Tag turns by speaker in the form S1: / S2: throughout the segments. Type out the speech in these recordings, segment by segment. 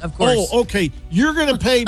S1: of course.
S2: Oh, okay. You're going to pay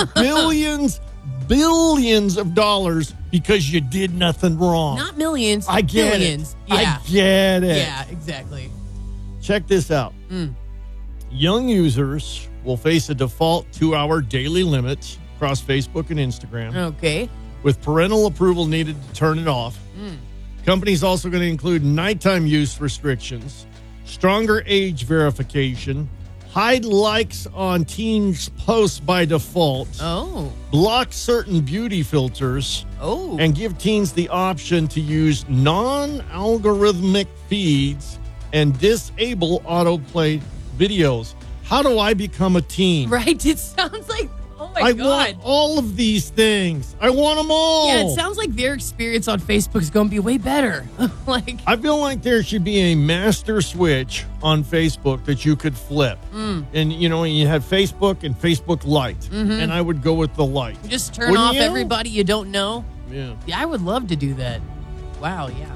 S2: billions of dollars because you did nothing wrong.
S1: Not millions.
S2: I get
S1: billions.
S2: it.
S1: Yeah.
S2: I get it.
S1: Yeah, exactly.
S2: Check this out. Young users will face a default 2-hour daily limit across Facebook and Instagram.
S1: Okay.
S2: With parental approval needed to turn it off. Companies also going to include nighttime use restrictions, stronger age verification, hide likes on teens' posts by default, block certain beauty filters, and give teens the option to use non-algorithmic feeds and disable autoplay videos. How do I become a teen?
S1: Right? It sounds like, oh my God.
S2: I want all of these things. I want them all.
S1: Yeah, it sounds like their experience on Facebook is going to be way better.
S2: I feel like there should be a master switch on Facebook that you could flip. And, you have Facebook and Facebook Lite. And I would go with the Lite.
S1: Just turn off everybody you don't know.
S2: Yeah.
S1: I would love to do that. Wow, yeah.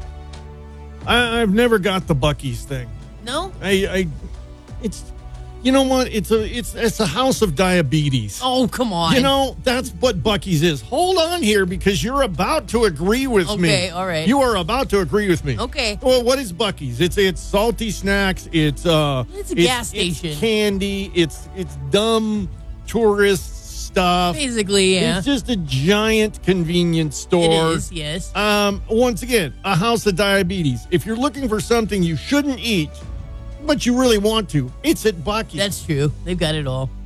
S2: I've never got the Buc-ee's thing.
S1: No?
S2: It's... You know what? It's a house of diabetes.
S1: Oh, come on.
S2: That's what Buc-ee's is. Hold on here because you're about to agree with me.
S1: Okay, all right.
S2: You are about to agree with me.
S1: Okay.
S2: Well, what is Buc-ee's? It's salty snacks. It's a
S1: gas station.
S2: It's candy. It's dumb tourist stuff.
S1: Basically, yeah.
S2: It's just a giant convenience store.
S1: It is, yes.
S2: Once again, a house of diabetes. If you're looking for something you shouldn't eat, but you really want to, it's at Buc-ee's.
S1: That's true. They've got it all.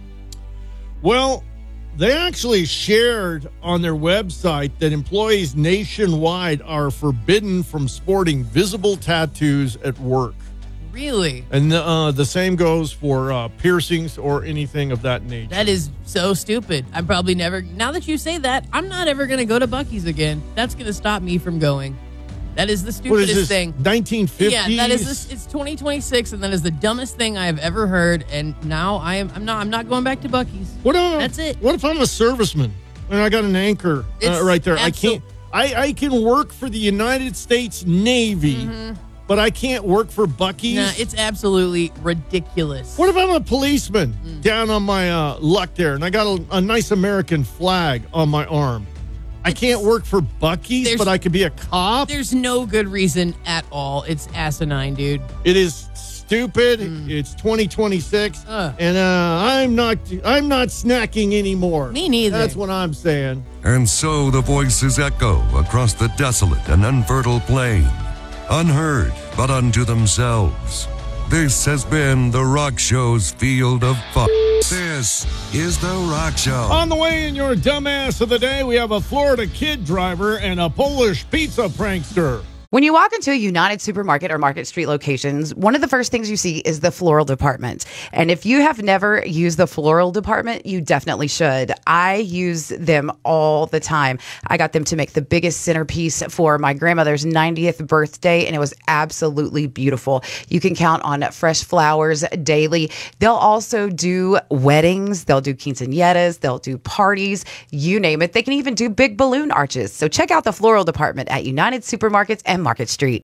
S2: Well, they actually shared on their website that employees nationwide are forbidden from sporting visible tattoos at work.
S1: Really?
S2: And the same goes for piercings or anything of that nature.
S1: That is so stupid. I'm probably never, now that you say that, I'm not ever going to go to Buc-ee's again. That's going to stop me from going. That is the stupidest
S2: what is this,
S1: thing.
S2: 1950s?
S1: Yeah, that is this. It's 2026, and that is the dumbest thing I have ever heard. And now I'm not going back to Buc-ee's. That's it.
S2: What if I'm a serviceman and I got an anchor right there? I can work for the United States Navy, but I can't work for Buc-ee's.
S1: Nah, it's absolutely ridiculous.
S2: What if I'm a policeman down on my luck there, and I got a nice American flag on my arm? I can't work for Buc-ee's, but I could be a cop?
S1: There's no good reason at all. It's asinine, dude.
S2: It is stupid. It's 2026, and I'm not snacking anymore.
S1: Me neither.
S2: That's what I'm saying.
S3: And so the voices echo across the desolate and unfertile plain, unheard but unto themselves. This has been The Rock Show's Field of Fuck. This is The Rock Show.
S2: On the way in your dumbass of the day, we have a Florida kid driver and a Polish pizza prankster.
S4: When you walk into a United Supermarket or Market Street locations, one of the first things you see is the floral department. And if you have never used the floral department, you definitely should. I use them all the time. I got them to make the biggest centerpiece for my grandmother's 90th birthday, and it was absolutely beautiful. You can count on fresh flowers daily. They'll also do weddings. They'll do quinceañeras. They'll do parties. You name it. They can even do big balloon arches. So check out the floral department at United Supermarkets and Market Street.